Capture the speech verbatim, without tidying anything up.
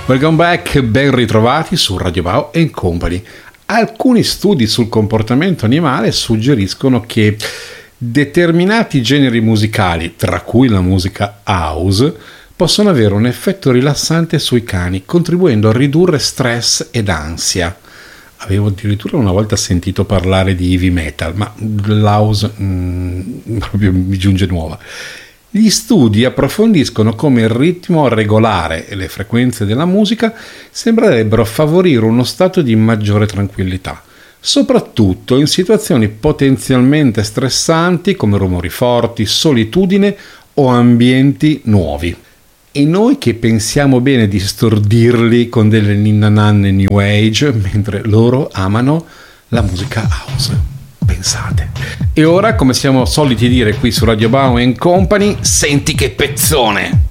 Welcome back, ben ritrovati su Radio Bao and Company. Alcuni studi sul comportamento animale suggeriscono che determinati generi musicali, tra cui la musica house, possono avere un effetto rilassante sui cani, contribuendo a ridurre stress ed ansia. Avevo addirittura una volta sentito parlare di heavy metal, ma l'house mm, proprio mi giunge nuova. Gli studi approfondiscono come il ritmo regolare e le frequenze della musica sembrerebbero favorire uno stato di maggiore tranquillità, soprattutto in situazioni potenzialmente stressanti come rumori forti, solitudine o ambienti nuovi. E noi che pensiamo bene di stordirli con delle ninna-nanne new age, mentre loro amano la musica house. Pensate. E ora, come siamo soliti dire qui su Radio Bao and Company, senti che pezzone!